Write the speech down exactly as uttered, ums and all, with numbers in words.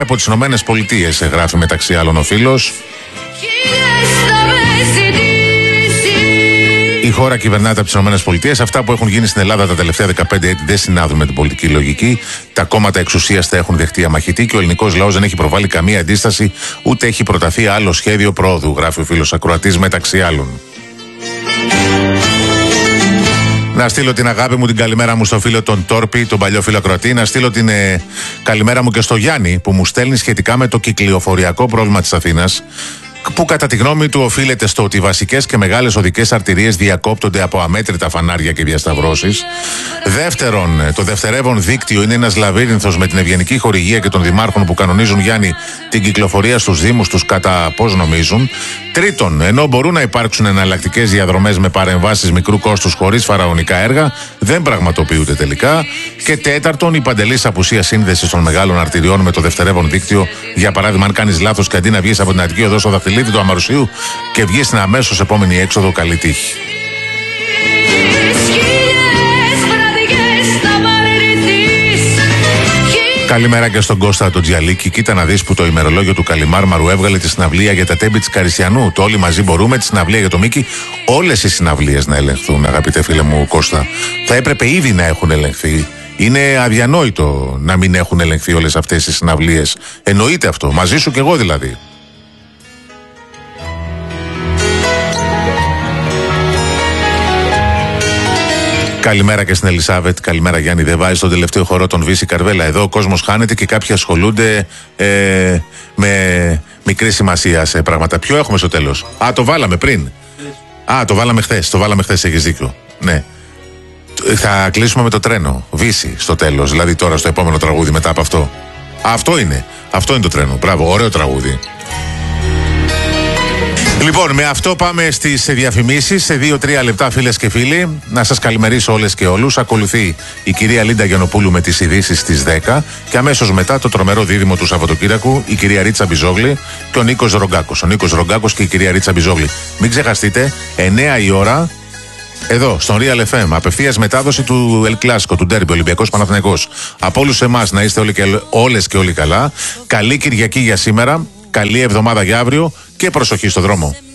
Από τις Ηνωμένες Πολιτείες, γράφει μεταξύ άλλων ο φίλος. Η χώρα κυβερνάται από τις Ηνωμένες Πολιτείες. Αυτά που έχουν γίνει στην Ελλάδα τα τελευταία δεκαπέντε έτη δεν συνάδουν με την πολιτική λογική. Τα κόμματα εξουσίας τα έχουν δεχτεί αμαχητή και ο ελληνικός λαός δεν έχει προβάλει καμία αντίσταση, ούτε έχει προταθεί άλλο σχέδιο πρόοδου, γράφει ο φίλος ακροατής μεταξύ άλλων. Να στείλω την αγάπη μου, την καλημέρα μου στο φίλο τον Τόρπι, τον παλιό φίλο ακροατή. Να στείλω την ε, καλημέρα μου και στο Γιάννη που μου στέλνει σχετικά με το κυκλοφοριακό πρόβλημα της Αθήνας, που κατά τη γνώμη του οφείλεται στο ότι βασικές και μεγάλες οδικές αρτηρίες διακόπτονται από αμέτρητα φανάρια και διασταυρώσεις. Δεύτερον, το δευτερεύον δίκτυο είναι ένας λαβύρινθος με την ευγενική χορηγία και των δημάρχων που κανονίζουν, Γιάννη, την κυκλοφορία στους δήμους τους κατά πώς νομίζουν. Τρίτον, ενώ μπορούν να υπάρξουν εναλλακτικές διαδρομές με παρεμβάσεις μικρού κόστους χωρίς φαραωνικά έργα, δεν πραγματοποιούνται τελικά. Και τέταρτον, η παντελής απουσία σύνδεσης των μεγάλων αρτηριών με το δευτερεύον δίκτυο. Για παράδειγμα, αν κάνεις λάθος και αντί να βγεις από την Αττική Οδό στο δαχτυλίδι του Αμαρουσίου και βγεις στην αμέσως επόμενη έξοδο, καλή τύχη. Καλημέρα και στον Κώστα τον Τζιαλίκη. Κοίτα να δεις που το ημερολόγιο του Καλιμάρμαρου έβγαλε τη συναυλία για τα τέμπη της Καρισιανού. Το όλοι μαζί μπορούμε, τη συναυλία για το Μίκη. Όλες οι συναυλίες να ελεγχθούν, αγαπητέ φίλε μου Κώστα. Θα έπρεπε ήδη να έχουν ελεγχθεί. Είναι αδιανόητο να μην έχουν ελεγχθεί όλες αυτές οι συναυλίες. Εννοείται αυτό. Μαζί σου κι εγώ δηλαδή. Καλημέρα και στην Ελισάβετ. Καλημέρα Γιάννη. Δεν βάζει στον τελευταίο χορό τον Βύση Καρβέλα. Εδώ ο κόσμος χάνεται και κάποιοι ασχολούνται ε, με μικρή σημασία σε πράγματα. Ποιο έχουμε στο τέλος? Α, το βάλαμε πριν. Α, το βάλαμε χθες. Το βάλαμε χθες, έχεις δίκιο. Ναι. Θα κλείσουμε με το τρένο. Βύση στο τέλος. Δηλαδή τώρα στο επόμενο τραγούδι μετά από αυτό. Αυτό είναι. Αυτό είναι το τρένο. Μπράβο, ωραίο τραγούδι. Λοιπόν, με αυτό πάμε στις διαφημίσεις. Σε δύο τρία λεπτά, φίλες και φίλοι, να σας καλημερίσω όλες και όλους. Ακολουθεί η κυρία Λίντα Γιαννοπούλου με τις ειδήσεις στις δέκα και αμέσως μετά το τρομερό δίδυμο του Σαββατοκύριακου, η κυρία Ρίτσα Μπιζόγλη και ο Νίκος Ρογκάκος. Ο Νίκος Ρογκάκος και η κυρία Ρίτσα Μπιζόγλη. Μην ξεχαστείτε, εννιά η ώρα, εδώ, στον Real εφ εμ, απευθείας μετάδοση του El Clasico, του Ντέρμπι, Ολυμπιακός Παναθηναϊκός. Από όλους εμάς να είστε όλοι και, όλες και όλοι καλά. Καλή Κυριακή για σήμερα, καλή εβδομάδα για αύριο και προσοχή στο δρόμο.